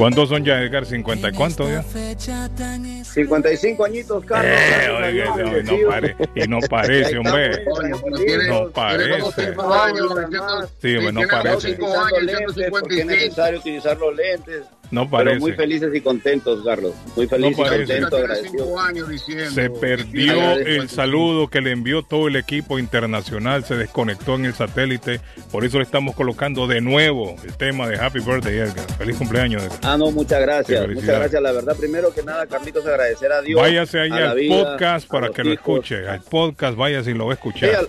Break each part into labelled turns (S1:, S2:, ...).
S1: ¿Cuántos son ya, Edgar? ¿50 y cuánto ya?
S2: 55 añitos, Carlos.
S1: Oiga, y no parece, hombre. No parece. Sí, hombre, no parece.
S2: Porque es necesario utilizar los lentes.
S1: No parece.
S2: Pero muy felices y contentos, Carlos. Muy felices y contentos, agradecidos.
S1: Se perdió el saludo que le envió todo el equipo internacional. Se desconectó en el satélite. Por eso le estamos colocando de nuevo el tema de Happy Birthday, Edgar. Feliz cumpleaños, Edgar.
S2: No, muchas gracias. Muchas gracias. La verdad, primero que nada, Carlitos, agradecer a Dios.
S1: Váyase ahí al podcast para que lo escuche. Al podcast, váyase y lo va a escuchar.
S3: Sí,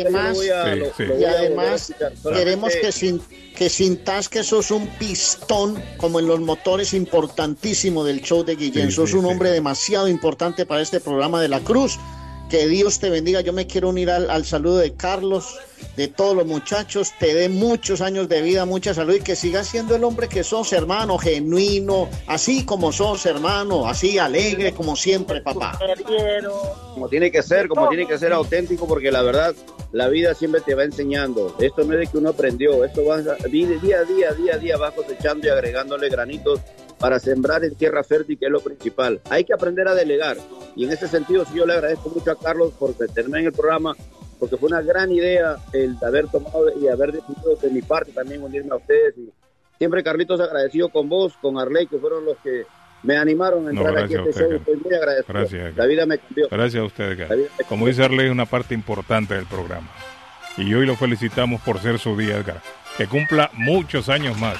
S3: y además queremos que sintas que sos un pistón como en los motores importantísimo del show de Guillén. Sos un hombre demasiado importante para este programa de La Cruz. Que Dios te bendiga. Yo me quiero unir al saludo de Carlos, de todos los muchachos. Te dé muchos años de vida, mucha salud y que sigas siendo el hombre que sos, hermano, genuino, así como sos, hermano, así alegre como siempre, papá.
S2: Como tiene que ser auténtico, porque la verdad, la vida siempre te va enseñando. Esto no es de que uno aprendió, esto va día a día vas cosechando y agregándole granitos para sembrar en tierra fértil, que es lo principal. Hay que aprender a delegar, y en ese sentido sí yo le agradezco mucho a Carlos por tenerme en el programa, porque fue una gran idea el haber tomado y haber decidido de mi parte también unirme a ustedes, y siempre, Carlitos, agradecido con vos, con Arley, que fueron los que me animaron a entrar aquí a este show. Estoy muy agradecido.
S1: Gracias,
S2: la vida me cambió.
S1: Gracias a usted, Edgar. Como dice Arley, es una parte importante del programa, y hoy lo felicitamos por ser su día, Edgar. Que cumpla muchos años más,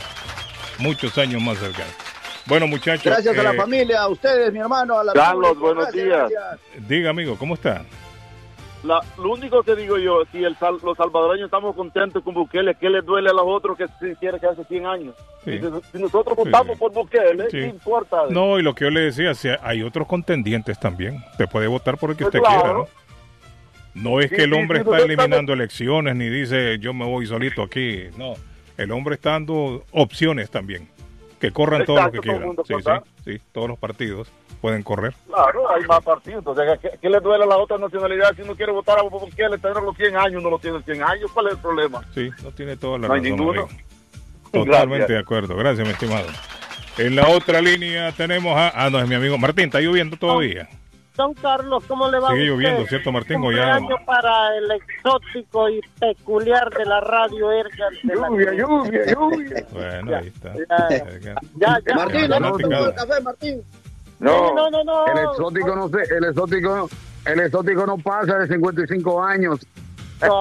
S1: Edgar. Bueno, muchachos.
S2: Gracias a la familia, a ustedes, mi hermano. A la
S4: Carlos, familia. Buenos días.
S2: Gracias.
S1: Diga, amigo, ¿cómo está?
S4: Lo único que digo yo, si los salvadoreños estamos contentos con Bukele, ¿qué les duele a los otros que se hiciera que hace 100 años? Sí. Si nosotros votamos por Bukele, ¿qué importa?
S1: No, y lo que yo le decía, si hay otros contendientes también. Usted puede votar por el que usted quiera, ¿no? No es que el hombre está eliminando elecciones, ni dice yo me voy solito aquí. No, el hombre está dando opciones también. Que corran todos los que quieran. Sí, todos los partidos pueden correr.
S4: Claro, hay más partidos. Entonces, ¿qué le duele a la otra nacionalidad? Si uno quiere votar a Bukele, tener los 100 años, no lo tiene 100 años. ¿Cuál es el problema?
S1: Sí, no tiene toda la
S4: razón.
S1: No hay ninguno. Totalmente de acuerdo. Gracias, mi estimado. En la otra línea tenemos a... no, es mi amigo Martín. ¿Está lloviendo todavía?
S5: Don Carlos, ¿cómo le va?
S1: Sigue lloviendo, ¿cierto, Martín?
S5: Cumpleaños para el exótico y peculiar de la radio Edgar.
S4: Lluvia.
S1: Bueno, ahí está.
S5: Ya.
S2: Martín, no tomó el café, Martín.
S4: No. El exótico no pasa de 55 años.
S5: No,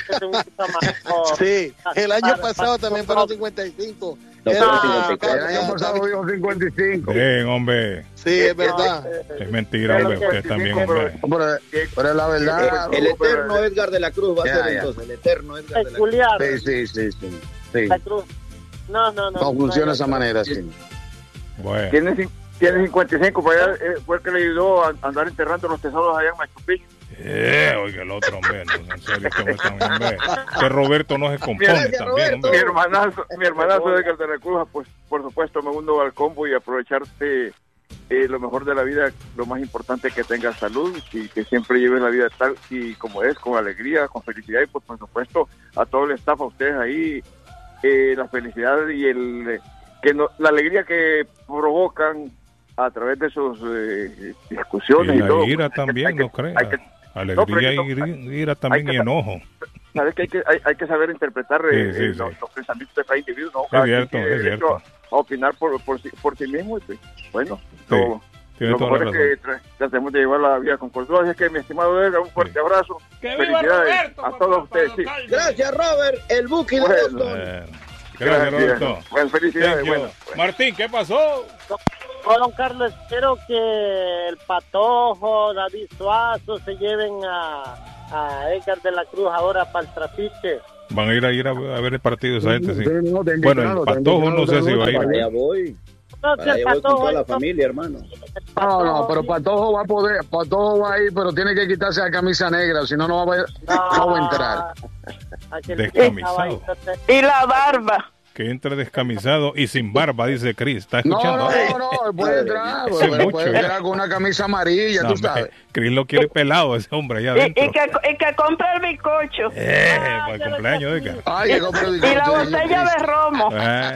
S3: sí, el año pasado también fueron 55.
S4: El año pasado dijo 55.
S1: Bien, hombre.
S3: Sí, es verdad.
S1: Es mentira, hombre. Usted también, hombre.
S4: Pero es la verdad.
S2: El eterno Edgar de la Cruz va a ser entonces. El eterno Edgar de la Cruz.
S4: Sí.
S5: La Cruz. No.
S4: No funciona de esa manera, sí.
S1: Bueno.
S4: Tiene 55, pues fue el que le ayudó a andar enterrando los tesoros allá en Machu Picchu.
S1: Oiga, el otro, hombre, no, en serio, hombre. Que Roberto no se compone también, hombre.
S4: Mi hermanazo de Calderacruja, pues, por supuesto, me uno al combo y aprovecharte lo mejor de la vida, lo más importante es que tengas salud y que siempre lleves la vida tal y como es, con alegría, con felicidad, y pues, por supuesto, a todo el staff, a ustedes ahí, la felicidad y la alegría que provocan a través de sus discusiones y todo.
S1: La ira también, no crea. Alegría y ira también y enojo.
S4: Sabes que hay que saber interpretar los pensamientos de cada individuo, ¿no?
S1: Es cierto.
S4: A opinar por sí mismo, y pues, bueno, lo
S1: mejor
S4: es que tratemos de llevar la vida con cordura. Así es que, mi estimado Edgar, un fuerte abrazo. Felicidades a todos ustedes. Sí.
S2: Gracias, Robert, el Buki de Boston.
S1: Gracias, Roberto.
S4: Bueno, felicidades. Bueno.
S1: Martín, ¿qué pasó?
S5: Don Carlos, espero que el Patojo, David Suazo se lleven a Edgar de la Cruz ahora para el trapiche.
S1: Van a ir a ver el partido esa gente, sí. Bueno, el Patojo no sé si va a ir.
S2: Allá voy. Para allá voy con toda la familia, hermano.
S4: No, pero Patojo va a poder, Patojo va a ir, pero tiene que quitarse la camisa negra, si no, no va a entrar.
S1: Descamisado.
S6: Y la barba.
S1: Que entre descamisado y sin barba, dice Chris. ¿Está escuchando?
S6: No, puede entrar. Puede entrar con una camisa amarilla, tú sabes.
S1: Chris lo quiere pelado, ese hombre allá adentro.
S7: Y que compre el bizcocho.
S1: Para el cumpleaños, oiga.
S6: Que compre el bizcocho.
S7: Y la botella de romo.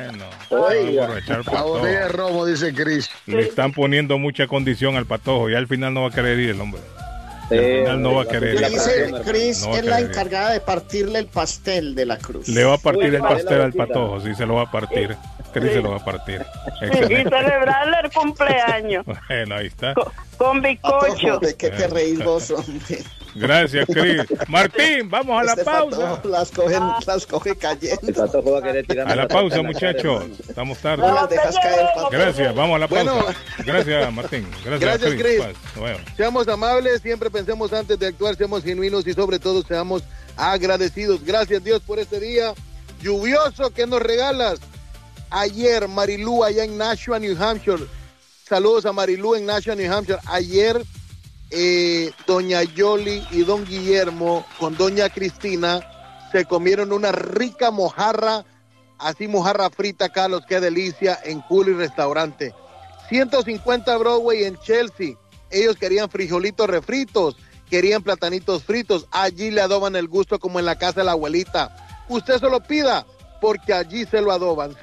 S6: La botella de romo, dice Chris.
S1: Le están poniendo mucha condición al Patojo y al final no va a querer ir el hombre. Al final no va a querer ir.
S3: Chris es la encargada de partirle el pastel de la cruz.
S1: Le va a partir el pastel al Patojo, sí, se lo va a partir. Chris se lo va a partir.
S7: Excelente. Y celebrarle el cumpleaños.
S1: Bueno, ahí está.
S7: Con bizcocho.
S3: ¿De qué te reís vos, hombre?
S1: Gracias, Chris. Martín, vamos a la pausa.
S3: Las coge cayendo.
S2: El Patojo va a querer tirar
S1: a la pausa, muchachos. Estamos tarde.
S3: No las dejas caer,
S1: gracias, vamos a la pausa. Bueno. Gracias, Martín.
S8: Gracias, Chris. Bueno. Seamos amables, siempre pensemos antes de actuar, seamos genuinos y sobre todo seamos agradecidos. Gracias, Dios, por este día lluvioso que nos regalas. Ayer, Marilú, allá en Nashua, New Hampshire. Saludos a Marilú en Nashua, New Hampshire. Ayer, doña Yoli y don Guillermo con doña Cristina se comieron una rica mojarra, así mojarra frita, Carlos, qué delicia, en Cooley Restaurante. 150 Broadway en Chelsea. Ellos querían frijolitos refritos, querían platanitos fritos. Allí le adoban el gusto como en la casa de la abuelita. Usted se lo pida, porque allí se lo adoban.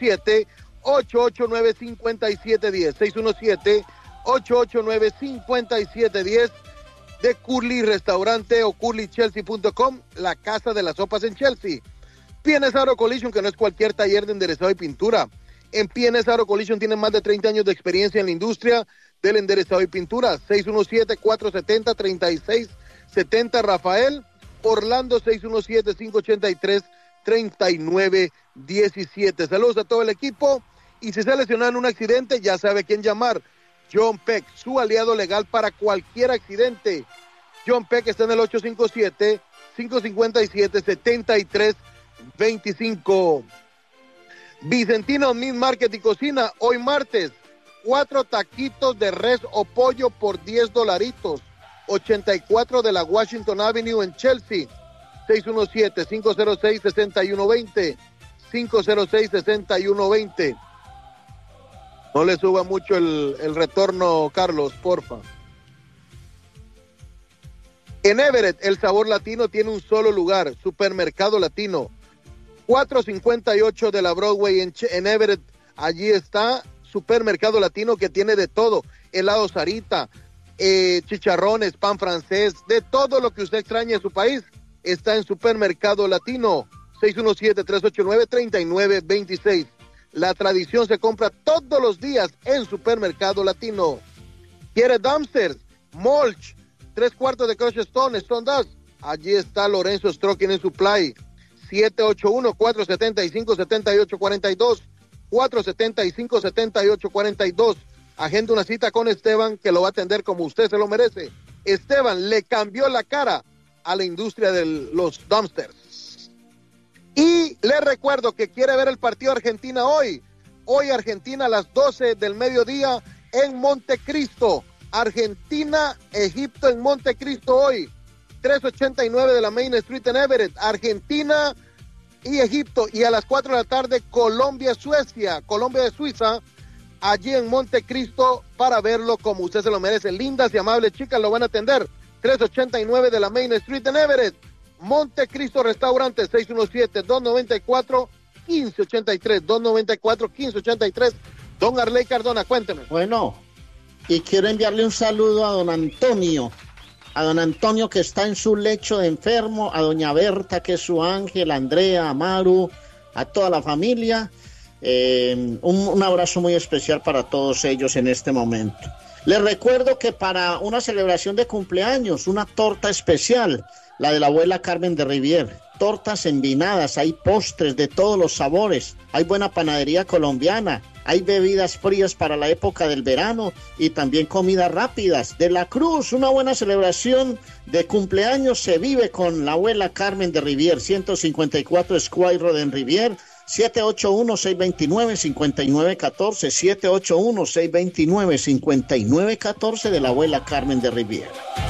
S8: 617-889-5710. 617-889-5710 de Curly Restaurante o curlychelsea.com, la casa de las sopas en Chelsea. PNS Auto Collision, que no es cualquier taller de enderezado y pintura. En PNS Auto Collision tienen más de 30 años de experiencia en la industria del enderezado y pintura. 617-470-3670 Rafael. Orlando 617-583-3917. Saludos a todo el equipo. Y si se lesionó en un accidente, ya sabe quién llamar. John Peck, su aliado legal para cualquier accidente. John Peck está en el 857-557-7325. Vicentino Meat Market y Cocina, hoy martes, 4 taquitos de res o pollo por $10. 84 de la Washington Avenue en Chelsea. 617-506-6120. 506-6120. No le suba mucho el retorno, Carlos, porfa. En Everett, el sabor latino tiene un solo lugar, Supermercado Latino. 458 de la Broadway en Everett. Allí está Supermercado Latino, que tiene de todo. Helado Sarita, chicharrones, pan francés, de todo lo que usted extraña en su país, está en Supermercado Latino. 617-389-3926. La tradición se compra todos los días en Supermercado Latino. ¿Quiere dumpsters? Mulch, 3/4 de Crush Stone, Stone Dust. Allí está Lorenzo Stroking en Supply. 781-475-7842. 475-7842. Agenda una cita con Esteban, que lo va a atender como usted se lo merece. Esteban le cambió la cara a la industria de los dumpsters. Y le recuerdo que quiere ver el partido Argentina hoy. Hoy Argentina a las 12 del mediodía en Montecristo. Argentina, Egipto en Montecristo hoy. 389 de la Main Street en Everett. Argentina y Egipto. Y a las 4 de la tarde Colombia, Suecia. Colombia de Suiza. Allí en Montecristo para verlo como usted se lo merece. Lindas y amables chicas lo van a atender. 389 de la Main Street en Everett. Montecristo Restaurante, 617-294-1583, 294-1583. Don Arley Cardona, cuénteme.
S3: Bueno, y quiero enviarle un saludo a don Antonio que está en su lecho de enfermo, a doña Berta, que es su ángel, a Andrea, a Maru, a toda la familia. Un abrazo muy especial para todos ellos en este momento. Les recuerdo que para una celebración de cumpleaños, una torta especial, la de la abuela Carmen de Rivier, tortas envinadas, hay postres de todos los sabores, hay buena panadería colombiana, hay bebidas frías para la época del verano y también comidas rápidas. De la Cruz, una buena celebración de cumpleaños se vive con la abuela Carmen de Rivier, 154 Squire Road en Rivier, 781-629-5914, 781-629-5914 de la abuela Carmen de Rivier.